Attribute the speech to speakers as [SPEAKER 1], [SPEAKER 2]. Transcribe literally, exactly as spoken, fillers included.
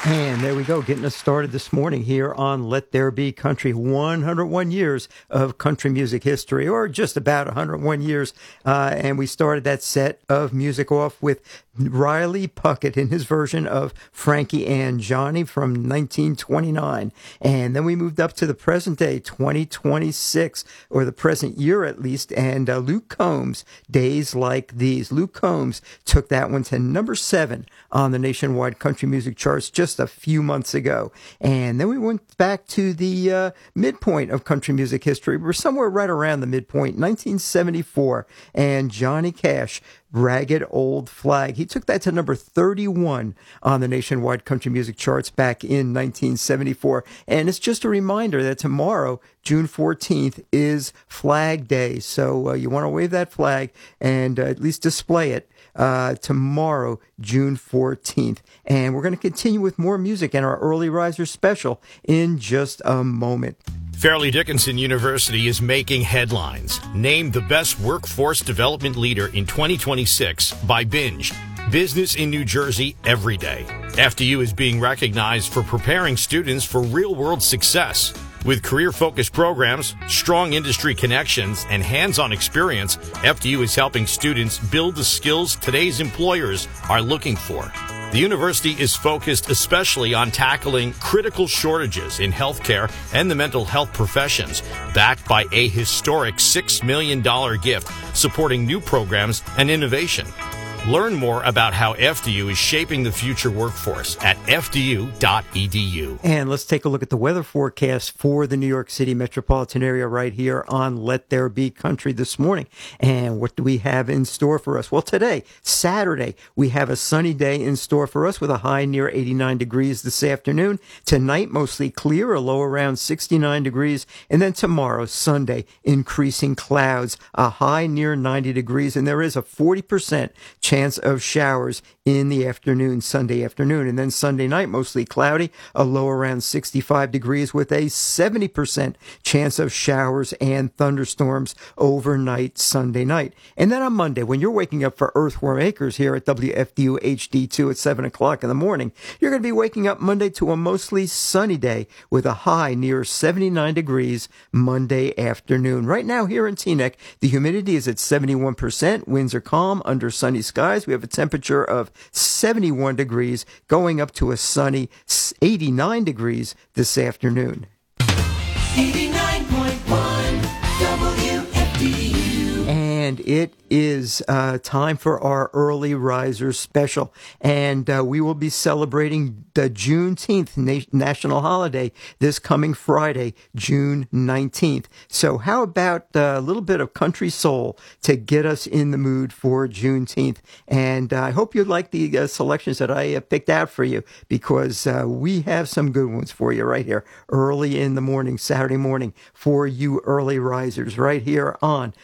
[SPEAKER 1] And there we go, getting us started this morning here on Let There Be Country. one hundred one years of country music history, or just about one hundred one years. Uh, and we started that set of music off with Riley Puckett in his version of Frankie and Johnny from nineteen twenty-nine. And then we moved up to the present day, twenty twenty-six, or the present year at least, and uh, Luke Combs, Days Like These. Luke Combs took that one to number seven on the nationwide country music charts just a few months ago. And then we went back to the uh, midpoint of country music history. We're somewhere right around the midpoint, nineteen seventy-four, and Johnny Cash, Ragged Old Flag. He took that to number thirty-one on the nationwide country music charts back in nineteen seventy-four. And it's just a reminder that tomorrow, June fourteenth, is Flag Day. So uh, you want to wave that flag and uh, at least display it uh, tomorrow, June fourteenth. And we're going to continue with more music and our Early Riser special in just a moment.
[SPEAKER 2] Fairleigh Dickinson University is making headlines. Named the best workforce development leader in twenty twenty-six by Binge. Business in New Jersey every day. F D U is being recognized for preparing students for real-world success. With career-focused programs, strong industry connections, and hands-on experience, F D U is helping students build the skills today's employers are looking for. The university is focused especially on tackling critical shortages in healthcare and the mental health professions, backed by a historic six million dollars gift supporting new programs and innovation. Learn more about how F D U is shaping the future workforce at f d u dot e d u.
[SPEAKER 1] And let's take a look at the weather forecast for the New York City metropolitan area right here on Let There Be Country this morning. And what do we have in store for us? Well, today, Saturday, we have a sunny day in store for us with a high near eighty-nine degrees this afternoon. Tonight, mostly clear, a low around sixty-nine degrees. And then tomorrow, Sunday, increasing clouds, a high near ninety degrees. And there is a forty percent chance chance of showers in the afternoon, Sunday afternoon. And then Sunday night, mostly cloudy, a low around sixty-five degrees with a seventy percent chance of showers and thunderstorms overnight Sunday night. And then on Monday, when you're waking up for Earthworm Acres here at W F D U H D two at seven o'clock in the morning, you're going to be waking up Monday to a mostly sunny day with a high near seventy-nine degrees Monday afternoon. Right now here in Teaneck, the humidity is at seventy-one percent. Winds are calm under sunny skies. We have a temperature of seventy-one degrees going up to a sunny eighty-nine degrees this afternoon.
[SPEAKER 3] eighty-nine point one W F D U.
[SPEAKER 1] And it is uh, time for our Early Risers special. And uh, we will be celebrating the Juneteenth na- national holiday this coming Friday, June nineteenth. So how about a little bit of country soul to get us in the mood for Juneteenth? And uh, I hope you like the uh, selections that I uh, picked out for you, because uh, we have some good ones for you right here early in the morning, Saturday morning, for you Early Risers right here on